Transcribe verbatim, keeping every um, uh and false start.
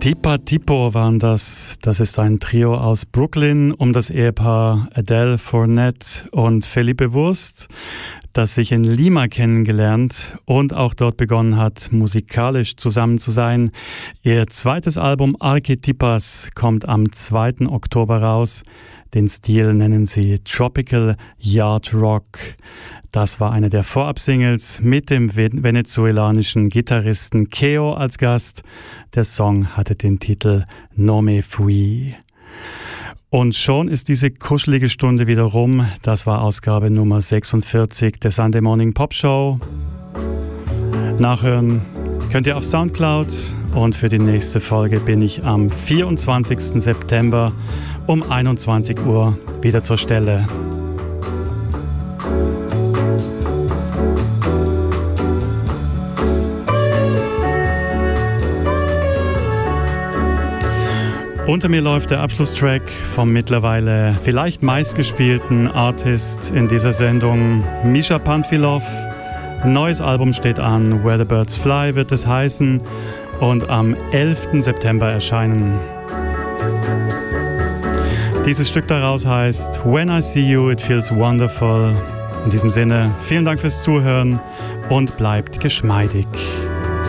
Tipa Tipo waren das. Das ist ein Trio aus Brooklyn um das Ehepaar Adele Fournette und Felipe Wurst, das sich in Lima kennengelernt und auch dort begonnen hat, musikalisch zusammen zu sein. Ihr zweites Album Archetypas kommt am zweiten Oktober raus. Den Stil nennen sie Tropical Yard Rock. Das war eine der Vorab-Singles mit dem venezuelanischen Gitarristen Keo als Gast. Der Song hatte den Titel No Me Fui. Und schon ist diese kuschelige Stunde wieder rum. Das war Ausgabe Nummer sechsundvierzig der Sunday Morning Pop Show. Nachhören könnt ihr auf Soundcloud. Und für die nächste Folge bin ich am vierundzwanzigsten September um einundzwanzig Uhr wieder zur Stelle. Unter mir läuft der Abschlusstrack vom mittlerweile vielleicht meistgespielten Artist in dieser Sendung, Misha Panfilov. Ein neues Album steht an, Where the Birds Fly wird es heißen und am elften September erscheinen. Dieses Stück daraus heißt When I See You, It Feels Wonderful. In diesem Sinne, vielen Dank fürs Zuhören und bleibt geschmeidig.